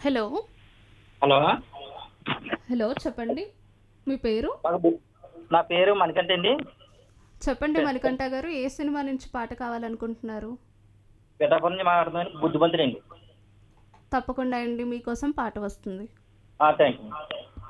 Hello. Hello. Hello చెప్పండి. మీ పేరు? నా పేరు మణికంఠ అండి. చెప్పండి మణికంఠ గారు, ఏ సినిమా నుంచి పాట కావాలనుకుంటున్నారు? పిఠాపురం నుంచి మాట్లాడుతున్నాను, బుద్ధిమంతుడండి. తప్పకుండా అండి, మీకోసం పాట వస్తుంది. Thank you.